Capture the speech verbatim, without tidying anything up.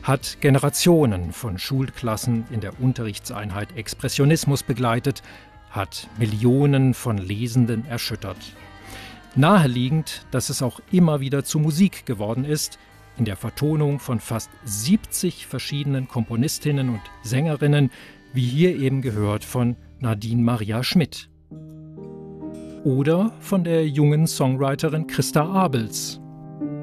hat Generationen von Schulklassen in der Unterrichtseinheit Expressionismus begleitet, hat Millionen von Lesenden erschüttert. Naheliegend, dass es auch immer wieder zu Musik geworden ist, in der Vertonung von fast siebzig verschiedenen Komponistinnen und Sängerinnen, wie hier eben gehört von Nadine Maria Schmidt. Oder von der jungen Songwriterin Christa Abels.